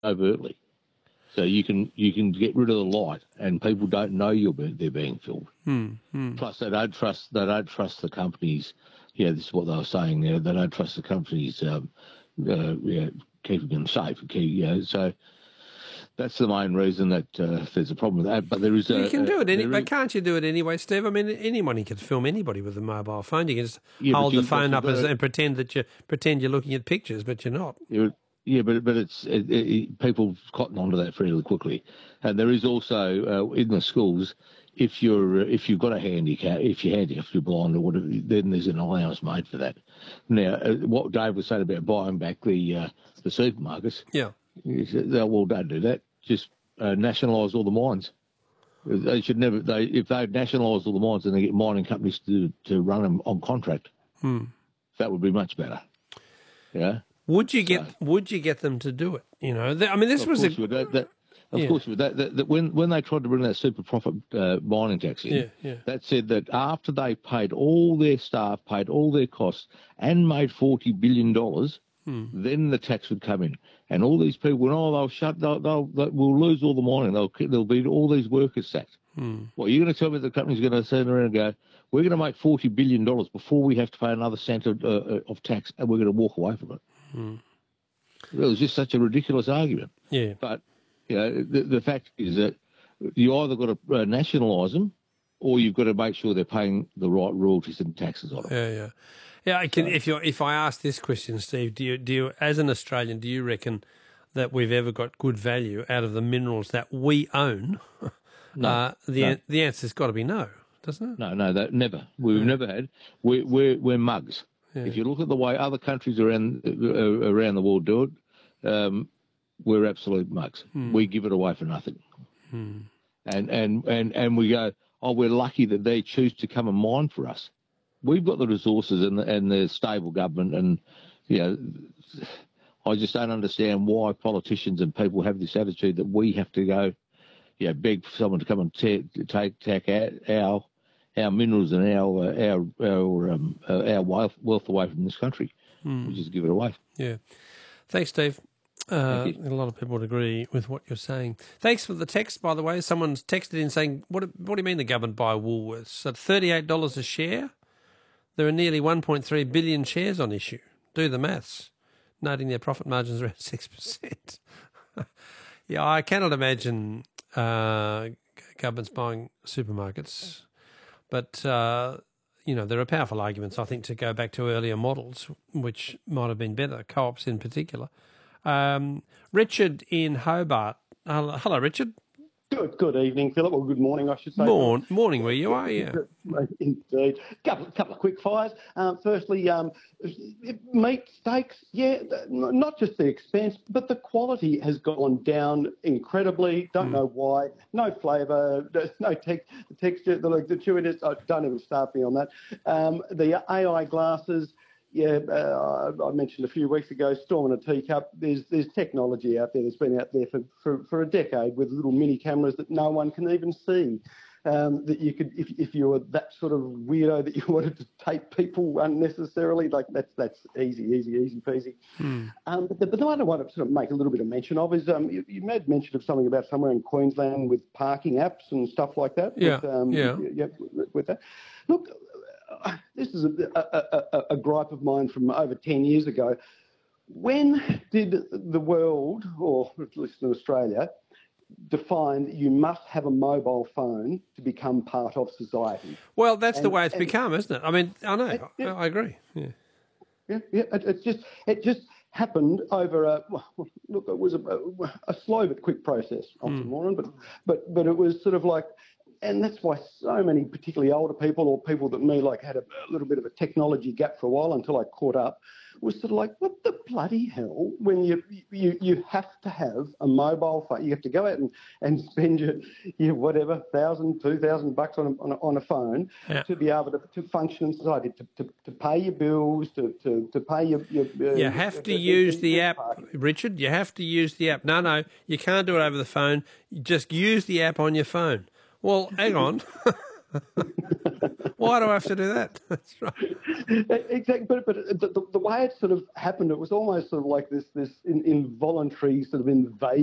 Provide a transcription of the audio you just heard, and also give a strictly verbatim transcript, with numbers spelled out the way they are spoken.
overtly. So you can you can get rid of the light, and people don't know you're being, they're being filmed. Hmm. Hmm. Plus, they don't trust they don't trust the companies. Yeah, this is what they were saying there. They don't trust the companies um, uh, yeah, keeping them safe. Keep, you know, so that's the main reason that uh, there's a problem with that. But there is a you can do it, any, but is, can't you do it anyway, Steve? I mean, anyone can film anybody with a mobile phone. You can just yeah, hold you, the phone up gotta, and pretend that you pretend you're looking at pictures, but you're not. You're, Yeah, but but it's it, it, people cotton onto that fairly quickly, and there is also uh, in the schools, if you're if you've got a handicap, if you're handicapped, if you're blind or whatever, then there's an allowance made for that. Now, uh, what Dave was saying about buying back the uh, the supermarkets, yeah, he said, well, don't do that. Just uh, nationalise all the mines. They should never. They if they nationalise all the mines, then they get mining companies to to run them on contract. Hmm. That would be much better. Yeah. Would you get so, Would you get them to do it? You know, I mean, this was a. That, that, of yeah. course, that, that, that when when they tried to bring that super profit uh, mining tax in, yeah, yeah. that said that after they paid all their staff, paid all their costs, and made forty billion dollars, hmm. then the tax would come in, and all these people, oh, they'll shut, they'll, they'll, they'll we'll lose all the mining, they'll there'll be all these workers sacked. Hmm. Well, you're going to tell me the company's going to turn around and go, we're going to make forty billion dollars before we have to pay another cent of, uh, of tax, and we're going to walk away from it. Hmm. It was just such a ridiculous argument. Yeah. But, you know, the, the fact is that you either got to uh, nationalise them or you've got to make sure they're paying the right royalties and taxes on it. Yeah, yeah. Yeah, I can, so, if, you're, if I ask this question, Steve, do you, do you, as an Australian, do you reckon that we've ever got good value out of the minerals that we own? No. Uh, the, no. the answer's got to be no, doesn't it? No, no, that never. We've yeah. never had. We're, we're, we're mugs. Yeah. If you look at the way other countries around uh, around the world do it, um, we're absolute mugs. Hmm. We give it away for nothing. Hmm. And, and, and, and we go, oh, we're lucky that they choose to come and mine for us. We've got the resources and the, and the stable government, and, you know, I just don't understand why politicians and people have this attitude that we have to go, you know, beg for someone to come and take take, take our, our our minerals and our uh, our our, um, uh, our wealth, wealth away from this country. Hmm. We just give it away. Yeah. Thanks, Steve. Uh, Thank a lot of people would agree with what you're saying. Thanks for the text, by the way. Someone's texted in saying, what, what do you mean the government buy Woolworths? At thirty-eight dollars a share, there are nearly one point three billion shares on issue. Do the maths, noting their profit margins around six percent. Yeah, I cannot imagine uh, governments buying supermarkets. But, uh, you know, there are powerful arguments, I think, to go back to earlier models, which might have been better, co-ops in particular. Um, Richard in Hobart. Hello, hello, Richard. Good, good evening, Philip, or good morning, I should say. Morn, morning, where you are, yeah. Indeed. Couple, couple of quick fires. Um, firstly, um, meat, steaks, yeah, not just the expense, but the quality has gone down incredibly. Don't mm. know why. No flavour, no te- texture. The, the chewiness, oh, don't even start me on that. Um, the A I glasses, yeah, uh, I mentioned a few weeks ago, storm in a teacup. There's there's technology out there that's been out there for, for, for a decade with little mini cameras that no one can even see. Um, that you could, if if you were that sort of weirdo that you wanted to tape people unnecessarily, like that's that's easy, easy, easy peasy. Hmm. Um, but, the, but the one I want to sort of make a little bit of mention of is um, you, you made mention of something about somewhere in Queensland with parking apps and stuff like that. Yeah, with, um, yeah. yeah, with that. Look. This is a, a, a, a gripe of mine from over ten years ago. When did the world, or at least in Australia, define you must have a mobile phone to become part of society? Well, that's and, the way it's and, become, isn't it? I mean, I know, it, it, I agree. Yeah, yeah, yeah. It, it just it just happened over a look. It was a, a slow but quick process, oxymoron, mm. but but but it was sort of like. And that's why so many, particularly older people or people that me, like had a, a little bit of a technology gap for a while until I caught up, was sort of like, what the bloody hell? When you you you have to have a mobile phone, you have to go out and, and spend your, your whatever thousand, two thousand bucks on a, on a, on a phone yeah. to be able to, to function in society, to, to, to pay your bills, to to, to pay your. your you your, have your, to your, use your, the your app, party. Richard. You have to use the app. No, no, you can't do it over the phone. You just use the app on your phone. Well, hang on. Why do I have to do that? That's right. Exactly, but but the, the, the way it sort of happened, it was almost sort of like this this in, involuntary sort of invasion